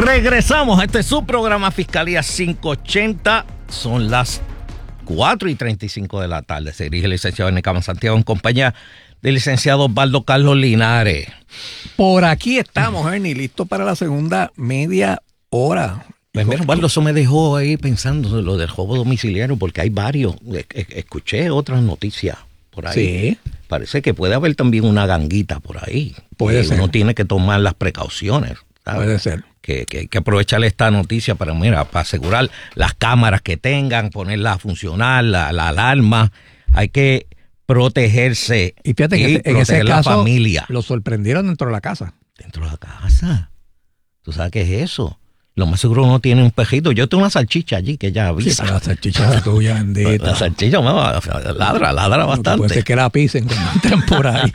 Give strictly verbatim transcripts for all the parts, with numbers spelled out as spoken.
Regresamos a este su programa Fiscalía quinientos ochenta. Son las cuatro y treinta y cinco de la tarde. Se dirige el licenciado Nicama Santiago en compañía del licenciado Osvaldo Carlos Linares. Por aquí estamos, Ernie, listos para la segunda media hora. Pues mira, Osvaldo, eso me dejó ahí pensando lo del robo domiciliario, porque hay varios. Escuché otras noticias por ahí. Sí. Parece que puede haber también una ganguita por ahí. Puede ser. Uno tiene que tomar las precauciones, ¿sabes? Puede ser. Que, que, que aprovechar esta noticia para, mira, para asegurar las cámaras que tengan, ponerlas a funcionar, la, la alarma. Hay que protegerse y, fíjate y que en ese proteger la caso familia. Lo sorprendieron dentro de la casa. Dentro de la casa. ¿Tú sabes qué es eso? Lo más seguro uno tiene un pejito. Yo tengo una salchicha allí que ya avisa. Sí, la salchicha tuya, bendita. La salchicha, no, ladra, ladra bastante. Puede ser que la pisen cuando entren por ahí.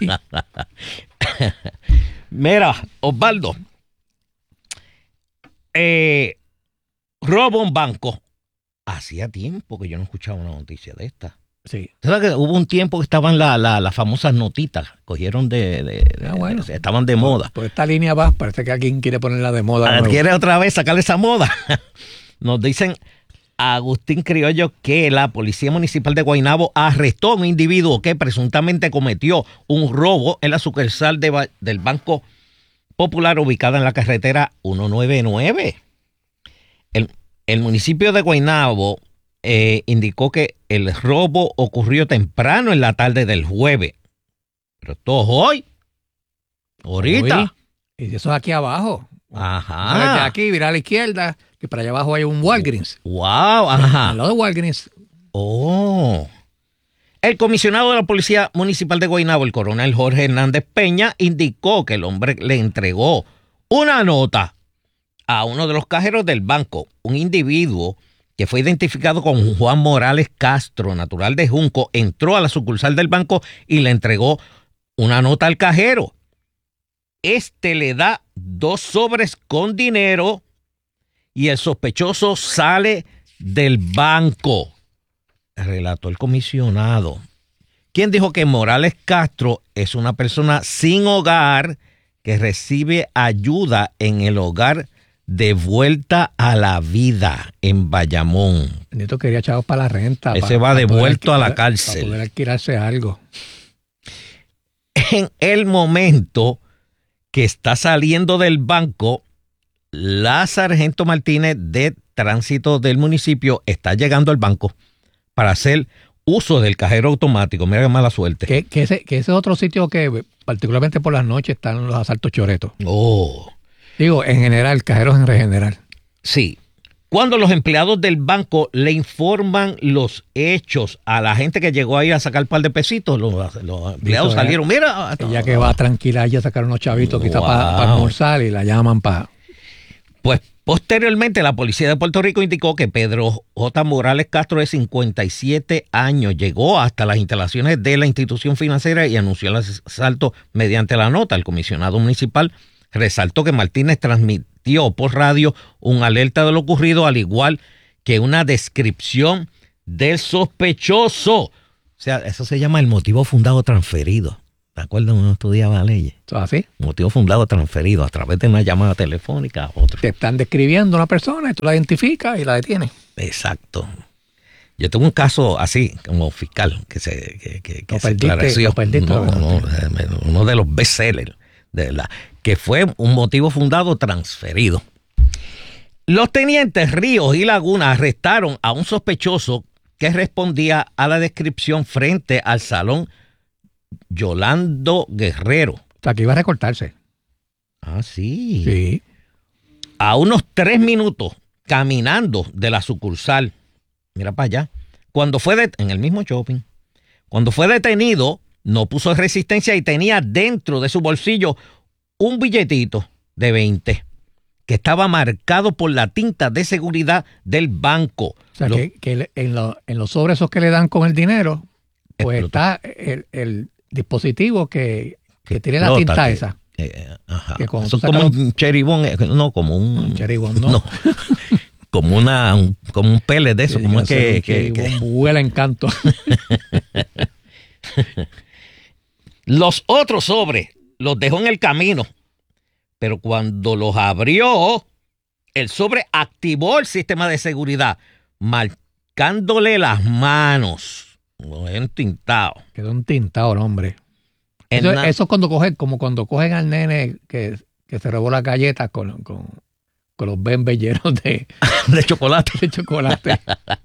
Mira, Osvaldo. Eh, robo un banco. Hacía tiempo que yo no escuchaba una noticia de esta. Sí. ¿Sabes que hubo un tiempo que estaban las la, la famosas notitas? Cogieron de... de, ah, bueno. de estaban de moda. Por esta línea va, parece que alguien quiere ponerla de moda. ¿Quiere otra vez sacarle esa moda? Nos dicen Agustín Criollo que la Policía Municipal de Guaynabo arrestó a un individuo que presuntamente cometió un robo en la sucursal de, del Banco Popular ubicada en la carretera ciento noventa y nueve. El, el municipio de Guaynabo eh, indicó que el robo ocurrió temprano en la tarde del jueves. Pero esto es hoy. Ahorita. Uy, y eso es aquí abajo. Ajá. De aquí, virar a la izquierda, que para allá abajo hay un Walgreens. Wow, ajá. Al lado de Walgreens. Oh. El comisionado de la Policía Municipal de Guaynabo, el coronel Jorge Hernández Peña, indicó que el hombre le entregó una nota a uno de los cajeros del banco, un individuo que fue identificado como Juan Morales Castro, natural de Junco, entró a la sucursal del banco y le entregó una nota al cajero. Este le da dos sobres con dinero y el sospechoso sale del banco, relató el comisionado, quien dijo que Morales Castro es una persona sin hogar que recibe ayuda en el hogar de vuelta a la vida en Bayamón. Neto quería chavos para la renta. Ese para, va para devuelto a la para, cárcel. Para poder alquilarse algo. En el momento que está saliendo del banco, la sargento Martínez de tránsito del municipio está llegando al banco para hacer uso del cajero automático. Mira qué mala suerte. Que, que, ese, que ese es otro sitio que particularmente por las noches están los asaltos choretos. Oh. Digo, en general, cajeros en general. Sí. Cuando los empleados del banco le informan los hechos a la gente que llegó ahí a sacar un par de pesitos, los, los empleados Visto, salieron, eh, mira. Ella que va tranquila allí a sacar unos chavitos, quizás Wow. para pa almorzar y la llaman para... Pues posteriormente la policía de Puerto Rico indicó que Pedro J. Morales Castro, de cincuenta y siete años, llegó hasta las instalaciones de la institución financiera y anunció el asalto mediante la nota. El comisionado municipal resaltó que Martínez transmitió por radio un alerta de lo ocurrido, al igual que una descripción del sospechoso. O sea, eso se llama el motivo fundado transferido. ¿Te acuerdas cuando uno estudiaba leyes? ¿Así? Motivo fundado transferido a través de una llamada telefónica a otro. Te están describiendo una persona y tú la identificas y la detienes. Exacto. Yo tengo un caso así, como fiscal, que se, que, que, que lo se perdiste, esclareció. lo perdiste, no, no, uno de los bestsellers, de la, que fue un motivo fundado transferido. Los tenientes Ríos y Laguna arrestaron a un sospechoso que respondía a la descripción frente al salón Yolando Guerrero. O sea, que iba a recortarse. Ah, sí. Sí. A unos tres minutos caminando de la sucursal, mira para allá, cuando fue det- en el mismo shopping, cuando fue detenido, no puso resistencia y tenía dentro de su bolsillo un billetito de veinte que estaba marcado por la tinta de seguridad del banco. O sea, Lo- que, que en, lo, en los sobres esos que le dan con el dinero, pues Explota. está el, el dispositivo que, que tiene la explota, tinta que- esa. eh, ajá. Que cuando Eso es tú como sacas un cheribón, eh, no, como un... Un cheribón, no. no. Como una un, como un pele de eso, Sí, como yo es sé, que, un que, que- cheribón huele a encanto. Los otros sobres los dejó en el camino, pero cuando los abrió, el sobreactivó el sistema de seguridad, marcándole las manos. Lo he entintado. Quedó entintado el hombre. Eso, Na- eso es cuando cogen, como cuando cogen al nene que, que se robó las galletas con, con, con los bembes llenos de, de chocolate. de chocolate.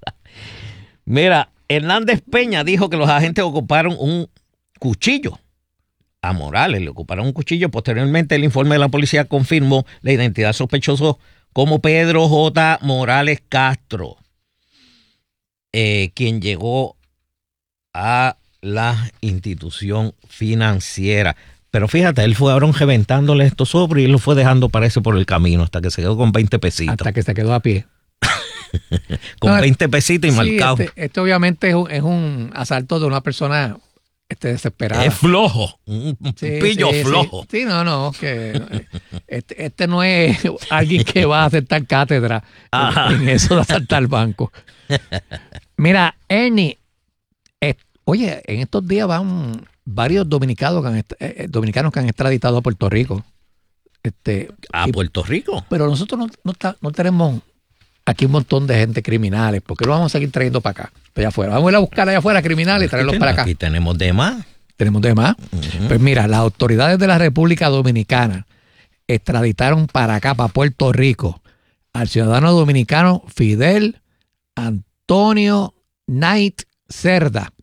Mira, Hernández Peña dijo que los agentes ocuparon un cuchillo. A Morales le ocuparon un cuchillo. Posteriormente, el informe de la policía confirmó la identidad sospechosa como Pedro J. Morales Castro, eh, quien llegó a la institución financiera. Pero fíjate, él fueron reventándole estos sobres y él lo fue dejando, parece, por el camino hasta que se quedó con veinte pesitos. Hasta que se quedó a pie. Con No, veinte pesitos y sí, marcado. Este, este obviamente es un, es un asalto de una persona este, desesperada. Es flojo, un, un Sí, pillo sí, flojo. Sí. sí, no, no, que este, este no es alguien que va a aceptar cátedra en, en eso de asaltar banco. Mira, Ernie, eh, oye, en estos días van varios dominicanos que han, est- eh, dominicanos que han extraditado a Puerto Rico. Este, A y- Puerto Rico. pero nosotros no, no, ta- no tenemos aquí un montón de gente criminales, porque lo vamos a seguir trayendo para acá, para allá afuera. Vamos a ir a buscar allá afuera criminales y traerlos para acá. Aquí tenemos de más. Tenemos de más. Ujú. Pues mira, las autoridades de la República Dominicana extraditaron para acá, para Puerto Rico, al ciudadano dominicano Fidel Antonio Knight Cerda,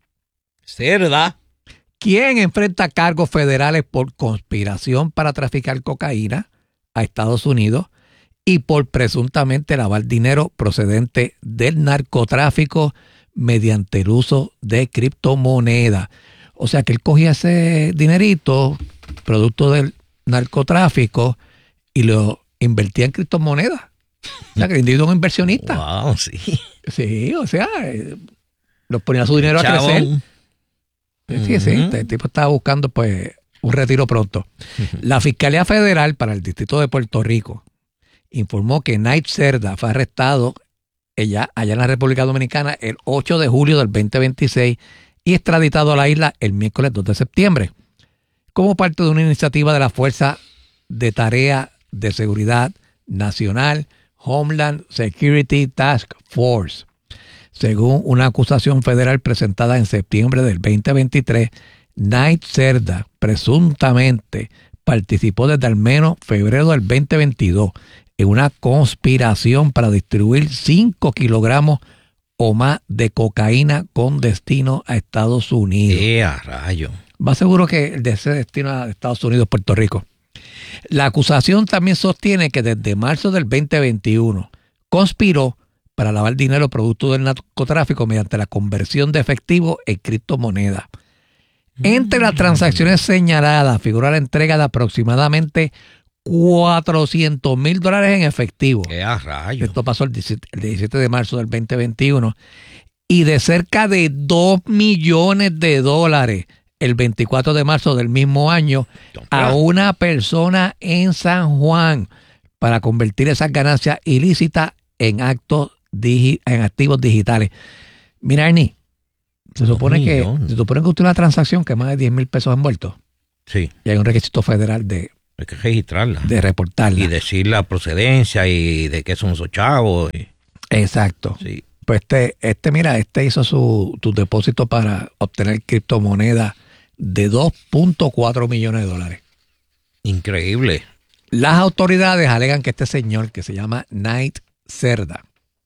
Cerda. quien enfrenta cargos federales por conspiración para traficar cocaína a Estados Unidos y por presuntamente lavar dinero procedente del narcotráfico mediante el uso de criptomonedas. O sea que él cogía ese dinerito, producto del narcotráfico, y lo invertía en criptomonedas. O sea que el individuo es un inversionista. Wow, sí. Sí, o sea, eh, lo ponía su dinero a Chabón. crecer. Sí, sí, Ujú. este tipo estaba buscando pues un retiro pronto. La Fiscalía Federal para el Distrito de Puerto Rico informó que Knight Cerda fue arrestado ella, allá en la República Dominicana el ocho de julio del veinte veintiséis y extraditado a la isla el miércoles dos de septiembre, como parte de una iniciativa de la Fuerza de Tarea de Seguridad Nacional Homeland Security Task Force. Según una acusación federal presentada en septiembre del veinte veintitrés, Knight Cerda presuntamente participó desde al menos febrero del veinte veintidós en una conspiración para distribuir cinco kilogramos o más de cocaína con destino a Estados Unidos. ¡Eh, a rayo! Va seguro que el de ese destino a Estados Unidos, Puerto Rico. La acusación también sostiene que desde marzo del veinte veintiuno conspiró para lavar dinero producto del narcotráfico mediante la conversión de efectivo en criptomonedas. Entre las transacciones señaladas figura la entrega de aproximadamente cuatrocientos mil dólares en efectivo. ¡Eh, a rayo! Esto pasó el diecisiete de marzo del veinte veintiuno. Y de cerca de dos millones de dólares el veinticuatro de marzo del mismo año a una persona en San Juan para convertir esas ganancias ilícitas en actos digi- en activos digitales. Mira, Ernie, se supone que se supone que usted una transacción que más de diez mil pesos envueltos Sí, y hay un requisito federal de, hay que registrarla. de reportarla. Y decir la procedencia y de qué son esos chavos. y- Exacto. Sí. Pues este, este, mira, este hizo su, su depósito para obtener criptomonedas de dos punto cuatro millones de dólares. Increíble. Las autoridades alegan que este señor, que se llama Knight Cerda,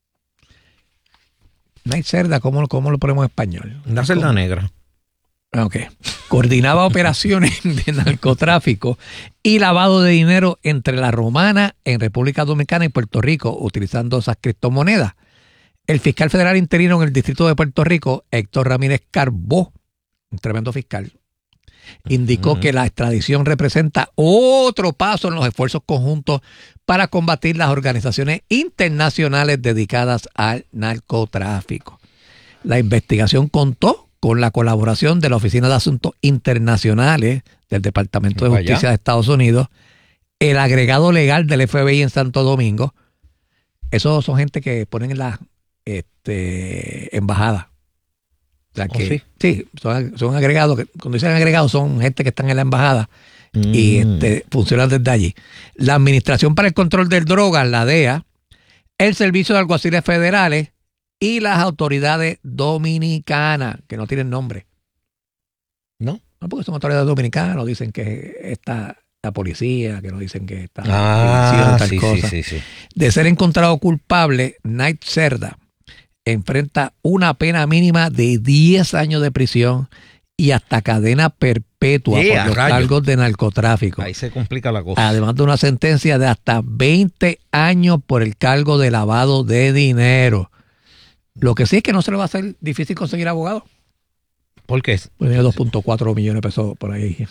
Knight Cerda, ¿cómo, cómo lo ponemos en español? Una celda negra. Ok. Coordinaba operaciones de narcotráfico y lavado de dinero entre la Romana en República Dominicana y Puerto Rico, utilizando esas criptomonedas. El fiscal federal interino en el Distrito de Puerto Rico, Héctor Ramírez Carbó, un tremendo fiscal, indicó Ujú. que la extradición representa otro paso en los esfuerzos conjuntos para combatir las organizaciones internacionales dedicadas al narcotráfico. La investigación contó con la colaboración de la Oficina de Asuntos Internacionales del Departamento de Vaya. Justicia de Estados Unidos, el agregado legal del F B I en Santo Domingo. Esos son gente que ponen en las este, embajadas. O sea ¿Oh, que, sí? sí, son, son agregados. Que, cuando dicen agregados, son gente que están en la embajada Mm. Y este, funcionan desde allí. La Administración para el Control de Drogas, la D E A, el Servicio de Alguaciles Federales y las autoridades dominicanas, que no tienen nombre. ¿No? No, porque son autoridades dominicanas, nos dicen que está la policía, que nos dicen que está ah, tal sí, cosa. Sí, sí, sí. De ser encontrado culpable, Knight Cerda enfrenta una pena mínima de diez años de prisión y hasta cadena perpetua yeah, por los rayo. cargos de narcotráfico. Ahí se complica la cosa. Además de una sentencia de hasta veinte años por el cargo de lavado de dinero. Lo que sí es que no se le va a hacer difícil conseguir abogado. ¿Por qué? Pues tiene dos punto cuatro millones de pesos por ahí.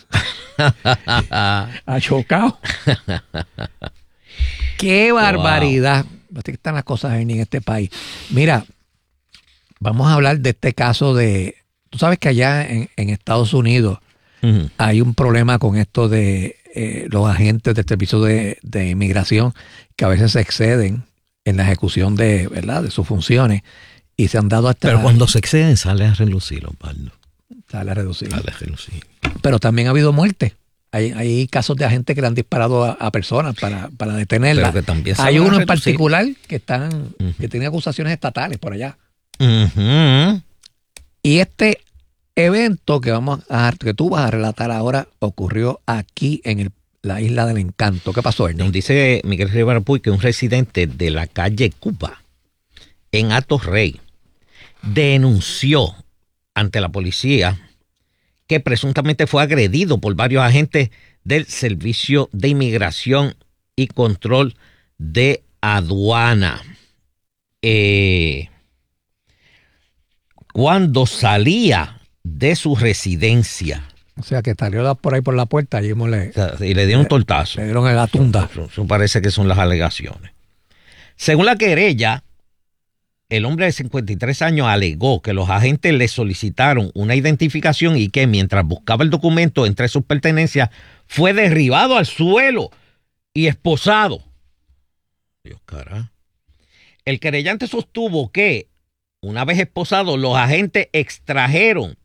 Ha chocado. ¡Qué barbaridad! Wow. Así que están las cosas en este país. Mira, vamos a hablar de este caso de... Tú sabes que allá en, en Estados Unidos uh-huh. hay un problema con esto de eh, los agentes del servicio de, de inmigración que a veces se exceden en la ejecución de, ¿verdad?, de sus funciones y se han dado hasta... Pero cuando se exceden sale a relucir, Osvaldo. Sale a reducir. Sale a relucir. Pero también ha habido muertes. Hay, hay casos de agentes que le han disparado a, a personas para, para detenerlas. Pero que también hay uno en particular que están uh-huh. que tiene acusaciones estatales por allá. Uh-huh. Y este evento que vamos a que tú vas a relatar ahora ocurrió aquí en el, la Isla del Encanto. ¿Qué pasó, Ernie? Dice Miguel Rivera Puy que un residente de la calle Cuba en Atorrey denunció ante la policía que presuntamente fue agredido por varios agentes del Servicio de Inmigración y Control de Aduana. Eh, cuando salía de su residencia. O sea, que salió por ahí por la puerta y, le, o sea, y le dieron un tortazo. Le dieron en la tunda. Eso, eso parece que son las alegaciones. Según la querella, el hombre de cincuenta y tres años alegó que los agentes le solicitaron una identificación y que mientras buscaba el documento entre sus pertenencias fue derribado al suelo y esposado. Dios, cara. El querellante sostuvo que una vez esposado, los agentes extrajeron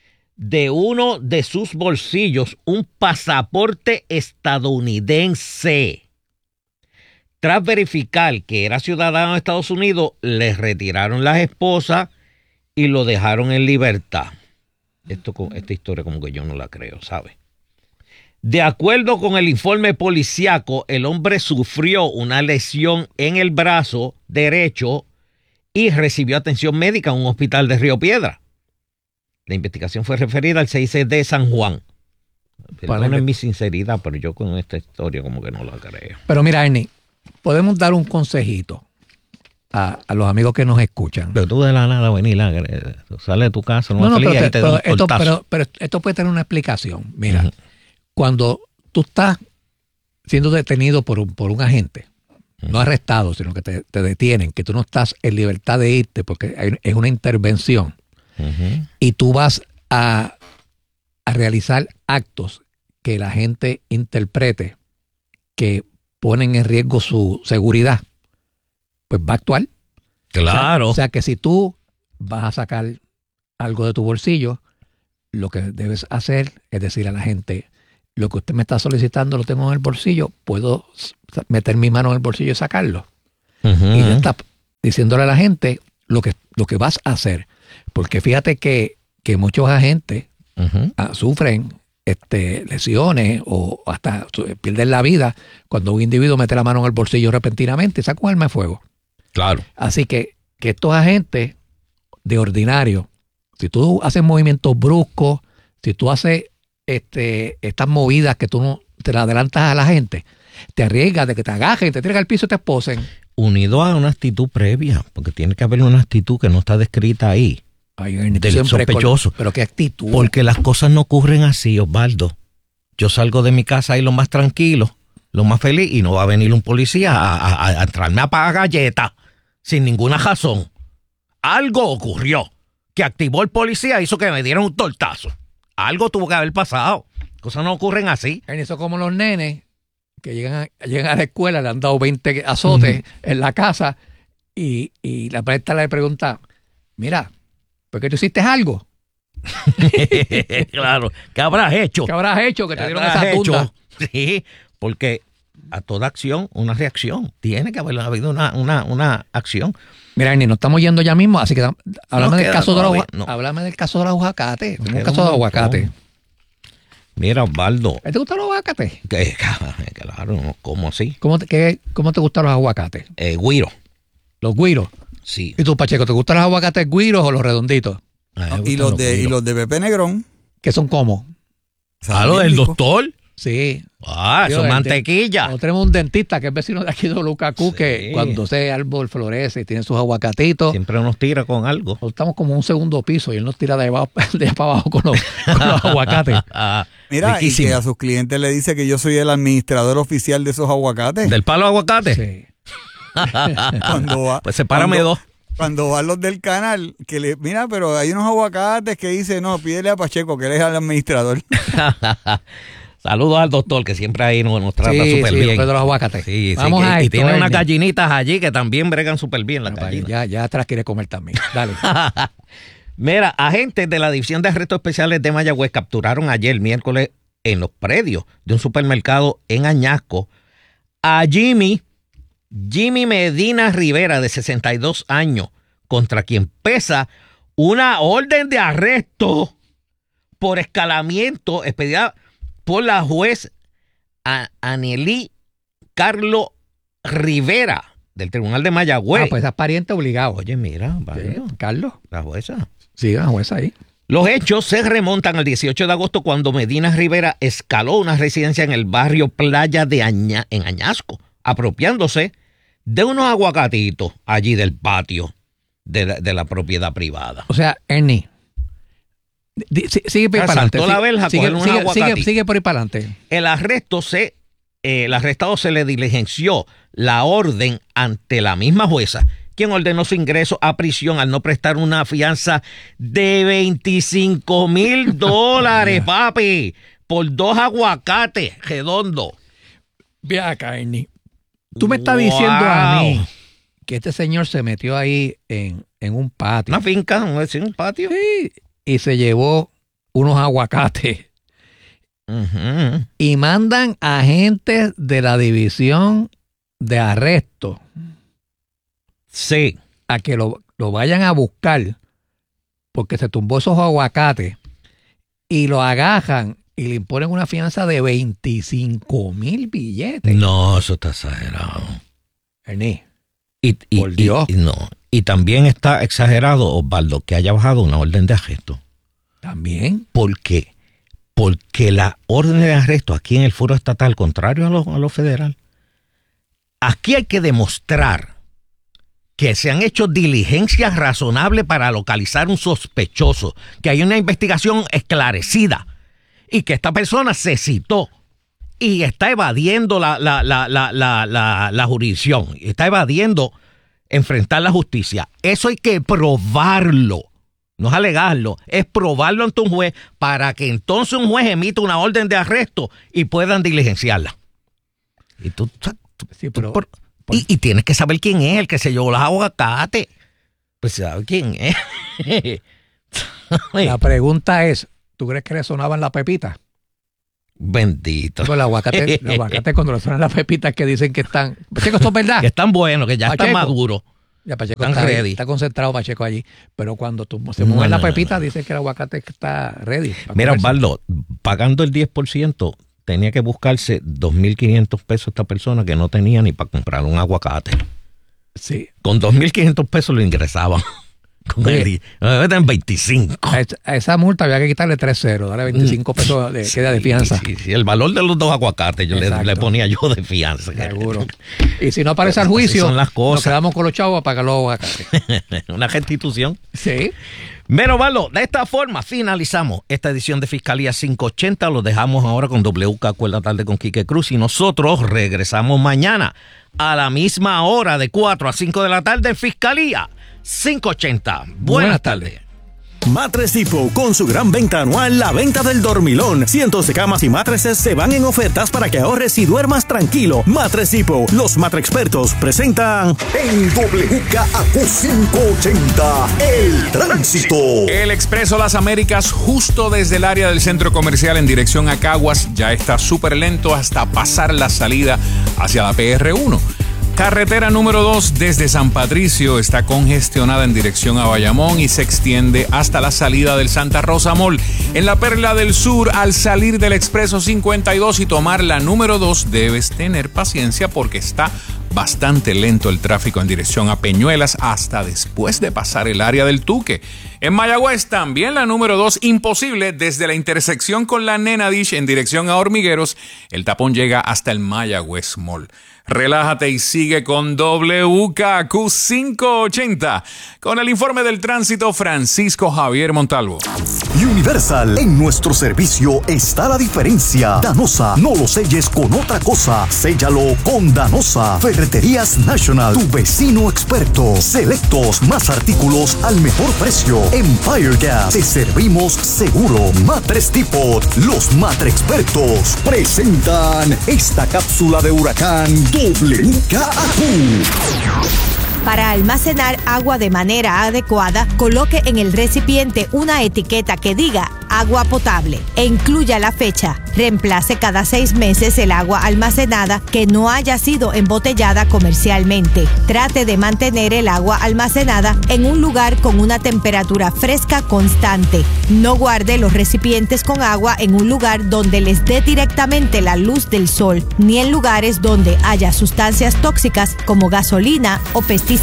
de uno de sus bolsillos un pasaporte estadounidense. Tras verificar que era ciudadano de Estados Unidos, le retiraron las esposas y lo dejaron en libertad. Esto, esta historia como que yo no la creo, ¿sabes? De acuerdo con el informe policíaco, el hombre sufrió una lesión en el brazo derecho y recibió atención médica en un hospital de Río Piedra. La investigación fue referida al C I C de San Juan. Perdonen mi sinceridad, pero yo con esta historia como que no la creo. Pero mira, Ernie, podemos dar un consejito a, a los amigos que nos escuchan. Pero tú de la nada venir, sales de tu casa, no, no, no pero, te pero, esto, pero, pero esto puede tener una explicación. Mira, uh-huh. cuando tú estás siendo detenido por un, por un agente, uh-huh. no arrestado, sino que te, te detienen, que tú no estás en libertad de irte porque hay, es una intervención, uh-huh. y tú vas a, a realizar actos que la gente interprete que ponen en riesgo su seguridad, pues va a actuar. Claro. O sea, o sea que si tú vas a sacar algo de tu bolsillo, lo que debes hacer es decir a la gente, lo que usted me está solicitando lo tengo en el bolsillo, puedo meter mi mano en el bolsillo y sacarlo. Uh-huh. Y ya está diciéndole a la gente lo que, lo que vas a hacer. Porque fíjate que, que muchos agentes uh-huh. ah, sufren Este, lesiones o hasta pierden la vida cuando un individuo mete la mano en el bolsillo repentinamente y saca un arma de fuego. Claro. Así que, que estos agentes de ordinario, si tú haces movimientos bruscos, si tú haces este, estas movidas que tú no te la adelantas a la gente, te arriesgas de que te agajen, te tiren al piso y te esposen. Unido a una actitud previa, porque tiene que haber una actitud que no está descrita ahí. Ay, del sospechoso. Con, pero qué actitud. Porque las cosas no ocurren así, Osvaldo. Yo salgo de mi casa ahí lo más tranquilo, lo más feliz, y no va a venir un policía a, a, a entrarme a pagar galletas sin ninguna razón. Algo ocurrió que activó el policía e hizo que me dieran un tortazo. Algo tuvo que haber pasado. Cosas no ocurren así. Eso como los nenes que llegan a, llegan a la escuela, le han dado veinte azotes uh-huh. en la casa y, y la maestra le pregunta, mira, ¿por qué tú hiciste algo? Claro, ¿qué habrás hecho? ¿Qué habrás hecho que te ¿Qué dieron habrás esa tunda? hecho? Sí, porque a toda acción, una reacción. Tiene que haber habido una, una, una acción. Mira, Ernie, nos estamos yendo ya mismo, así que dam- háblame, del queda caso, de los, todavía, agua- no. háblame del caso de los aguacates. Tengo un Queda caso de un aguacate. montón. Mira, Osvaldo, ¿Te gustan los aguacates? que, claro, ¿no? ¿Cómo así? ¿Cómo te, qué- cómo te gustan los aguacates? Eh, Guiro, Los güiros. sí. ¿Y tú, Pacheco, te gustan los aguacates güiros o los redonditos? A mí me Y gustan los, de, y guiros. los de Pepe Negrón. Que son como. Ah, lo del doctor. Sí. Ah, Digo, eso es el de- mantequilla. Nosotros tenemos un dentista que es vecino de aquí de Lukaku, Sí. que cuando ese árbol florece y tiene sus aguacatitos, Siempre nos tira con algo. nosotros estamos como en un segundo piso y él nos tira de abajo, de allá para abajo con los, con los aguacates. Ah, Mira, riquísimo. y que a sus clientes le dice que yo soy el administrador oficial de esos aguacates. ¿Del palo de aguacate? Sí. Cuando va, Pues sepárame cuando- dos. Cuando van los del canal, que le, mira, pero hay unos aguacates que dice, no, pídele a Pacheco, que él es el administrador. Saludos al doctor que siempre ahí nos, nos trata Sí, súper sí, bien. después de los aguacates. Sí, sí, Vamos que- a y esto, tiene unas Ernie. gallinitas allí que también bregan súper bien las Bueno, gallinas. ya, ya atrás quiere comer también. Dale. Mira, agentes de la División de Arrestos Especiales de Mayagüez capturaron ayer, miércoles, en los predios de un supermercado en Añasco a Jimmy, Jimmy Medina Rivera, de sesenta y dos años, contra quien pesa una orden de arresto por escalamiento expedida por la juez A- Anelí Carlos Rivera del Tribunal de Mayagüez. Ah, pues es pariente obligado. Oye, mira, Sí, vaya, Carlos. la jueza. Sí, una jueza ahí. Los hechos se remontan al dieciocho de agosto cuando Medina Rivera escaló una residencia en el barrio Playa de Aña, en Añasco, apropiándose de unos aguacatitos allí del patio de la, de la propiedad privada. O sea, Ernie, di- si- sigue por ahí Ah, para adelante. saltó la Sigue- verja a sigue, coger un sigue, aguacate. sigue, sigue por ahí para adelante. El arresto se, eh, el arrestado se le diligenció la orden ante la misma jueza, quien ordenó su ingreso a prisión al no prestar una fianza de veinticinco mil dólares, papi, por dos aguacates redondos. Ve acá, Ernie. Tú me estás Wow. diciendo a mí que este señor se metió ahí en, en un patio. Una finca, un, sí, un patio. Sí, y se llevó unos aguacates. Ujú. Y mandan agentes de la división de arresto Sí. a que lo, lo vayan a buscar porque se tumbó esos aguacates y lo agajan y le imponen una fianza de veinticinco mil billetes. No, eso está exagerado. Ernie, Y, y- Por y- Dios. y no. Y también está exagerado, Osvaldo, que haya bajado una orden de arresto. también. ¿Por qué? Porque la orden de arresto aquí en el foro estatal, contrario a lo, a lo federal, aquí hay que demostrar que se han hecho diligencias razonables para localizar un sospechoso, que hay una investigación esclarecida y que esta persona se citó y está evadiendo la, la, la, la, la, la, la jurisdicción, está evadiendo enfrentar la justicia. Eso hay que probarlo. No es alegarlo, es probarlo ante un juez para que entonces un juez emita una orden de arresto y puedan diligenciarla. Y tú, tú- Sí, tú pero- por- y, y tienes que saber quién es el que se llevó los aguacates. Pues sabe quién es. La pregunta es, ¿tú crees que le sonaban las pepitas? Bendito. Pues los aguacates, los aguacates cuando le suenan las pepitas que dicen que están... Pacheco, ¿esto es verdad? Que están buenos, que ya están Pacheco. maduros. Ya Pacheco Están está, ahí, ready. está concentrado Pacheco allí. Pero cuando tú, se No, mueven no, las no, pepitas, no. dicen que el aguacate está ready. para Mira, comerse. Osvaldo, pagando el diez por ciento, tenía que buscarse dos mil quinientos pesos esta persona que no tenía ni para comprar un aguacate. Sí. Con dos mil quinientos pesos lo ingresaban. Con Oye. el, di- eh, en veinticinco. A esa, a esa multa había que quitarle tres ceros, darle veinticinco pesos de queda de fianza. Sí, sí, sí, el valor de los dos aguacates yo le, Exacto. le ponía yo de fianza. Seguro. Y si no aparece al Así juicio, son las nos cosas. quedamos con los chavos a pagar los aguacates. Una restitución. Sí. Pero, Osvaldo, de esta forma finalizamos esta edición de Fiscalía quinientos ochenta. Lo dejamos ahora con W K Q en la tarde con Quique Cruz y nosotros regresamos mañana a la misma hora de cuatro a cinco de la tarde en Fiscalía quinientos ochenta. Buenas, Buenas tardes. tardes. Matres Depot, con su gran venta anual, la venta del dormilón. Cientos de camas y matrices se van en ofertas para que ahorres y duermas tranquilo. Matres Depot, los matrexpertos presentan en W K A Q quinientos ochenta, el tránsito. El Expreso Las Américas, justo desde el área del centro comercial en dirección a Caguas, ya está súper lento hasta pasar la salida hacia la P R uno. Carretera número dos desde San Patricio está congestionada en dirección a Bayamón y se extiende hasta la salida del Santa Rosa Mall. En la Perla del Sur, al salir del Expreso cincuenta y dos y tomar la número dos, debes tener paciencia porque está bastante lento el tráfico en dirección a Peñuelas hasta después de pasar el área del Tuque. En Mayagüez también la número dos, imposible desde la intersección con la Nenadish en dirección a Hormigueros. El tapón llega hasta el Mayagüez Mall. Relájate y sigue con W K A Q quinientos ochenta. Con el informe del tránsito, Francisco Javier Montalvo. Universal, en nuestro servicio está la diferencia. Danosa, no lo selles con otra cosa. Séllalo con Danosa. Ferreterías National, tu vecino experto. Selectos, más artículos al mejor precio. Empire Gas, te servimos seguro. Matres Depot, los matrexpertos presentan esta cápsula de huracán W K A Q. Para almacenar agua de manera adecuada, coloque en el recipiente una etiqueta que diga agua potable e incluya la fecha. Reemplace cada seis meses el agua almacenada que no haya sido embotellada comercialmente. Trate de mantener el agua almacenada en un lugar con una temperatura fresca constante. No guarde los recipientes con agua en un lugar donde les dé directamente la luz del sol, ni en lugares donde haya sustancias tóxicas como gasolina o pesticidas.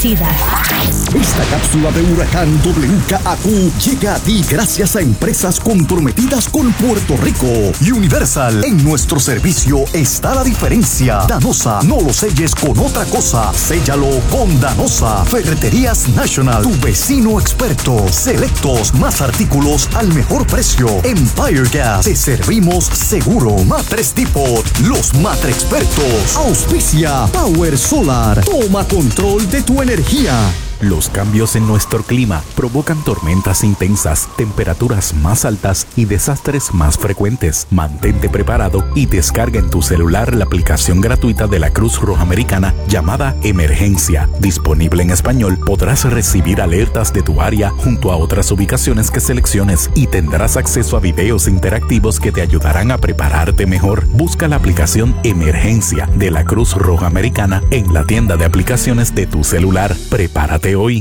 Esta cápsula de huracán W K A Q llega a ti gracias a empresas comprometidas con Puerto Rico. Universal, en nuestro servicio está la diferencia. Danosa, no lo selles con otra cosa. Séllalo con Danosa. Ferreterías National, tu vecino experto. Selectos, más artículos al mejor precio. Empire Gas, te servimos seguro. Matres Depot, los matrexpertos. Auspicia Power Solar. Toma control de tu energía. Los cambios en nuestro clima provocan tormentas intensas, temperaturas más altas y desastres más frecuentes. Mantente preparado y descarga en tu celular la aplicación gratuita de la Cruz Roja Americana llamada Emergencia. Disponible en español, podrás recibir alertas de tu área junto a otras ubicaciones que selecciones y tendrás acceso a videos interactivos que te ayudarán a prepararte mejor. Busca la aplicación Emergencia de la Cruz Roja Americana en la tienda de aplicaciones de tu celular. Prepárate hoy.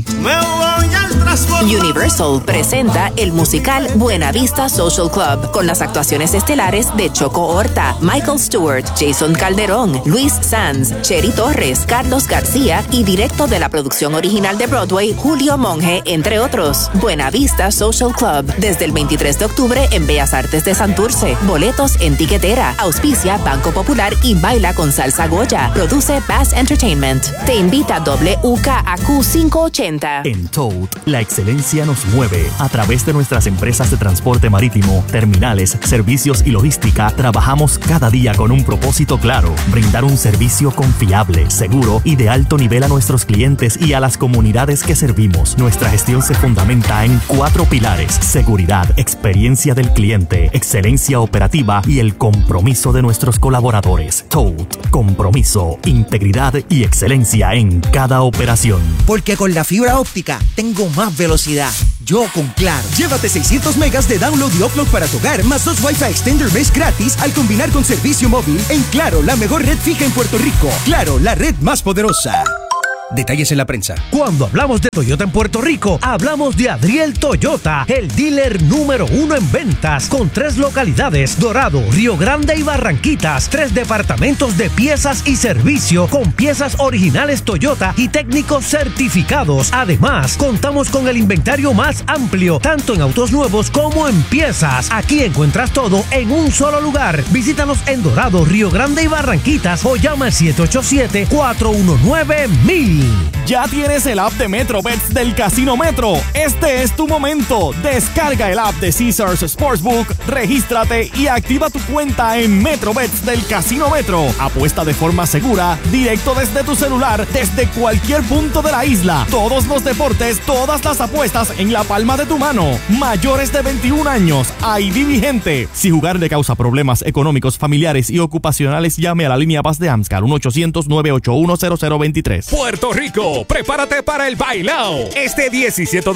Universal presenta el musical Buena Vista Social Club con las actuaciones estelares de Choco Horta, Michael Stewart, Jason Calderón, Luis Sanz, Cheri Torres, Carlos García y directo de la producción original de Broadway, Julio Monge, entre otros. Buena Vista Social Club desde el veintitrés de octubre en Bellas Artes de Santurce. Boletos en tiquetera. Auspicia Banco Popular y Baila con Salsa Goya. Produce Bass Entertainment. Te invita W K A Q quinientos ochenta. En Toad, la excelencia nos mueve. A través de nuestras empresas de transporte marítimo, terminales, servicios y logística, trabajamos cada día con un propósito claro: brindar un servicio confiable, seguro y de alto nivel a nuestros clientes y a las comunidades que servimos. Nuestra gestión se fundamenta en cuatro pilares: seguridad, experiencia del cliente, excelencia operativa y el compromiso de nuestros colaboradores. Toad, compromiso, integridad y excelencia en cada operación. Porque con la fibra óptica tengo más velocidad. Yo con Claro. Llévate seiscientos megas de download y upload para tu hogar, más dos Wi-Fi Extender Mesh gratis al combinar con servicio móvil en Claro, la mejor red fija en Puerto Rico. Claro, la red más poderosa. Detalles en la prensa. Cuando hablamos de Toyota en Puerto Rico, hablamos de Adriel Toyota, el dealer número uno en ventas, con tres localidades: Dorado, Río Grande y Barranquitas. Tres departamentos de piezas y servicio, con piezas originales Toyota y técnicos certificados. Además, contamos con el inventario más amplio, tanto en autos nuevos como en piezas. Aquí encuentras todo en un solo lugar. Visítanos en Dorado, Río Grande y Barranquitas o llama al siete ocho siete, cuatro uno nueve, mil. gambling. Ya tienes el app de MetroBets del Casino Metro. Este es tu momento. Descarga el app de Caesars Sportsbook, regístrate y activa tu cuenta en MetroBets del Casino Metro. Apuesta de forma segura, directo desde tu celular, desde cualquier punto de la isla. Todos los deportes, todas las apuestas en la palma de tu mano. Mayores de veintiún años, I D vigente. Si jugar le causa problemas económicos, familiares y ocupacionales, llame a la línea Paz de AMSCAR uno ochocientos, nueve ocho uno, cero cero dos tres. Puerto Rico, prepárate para el bailao. Este diecisiete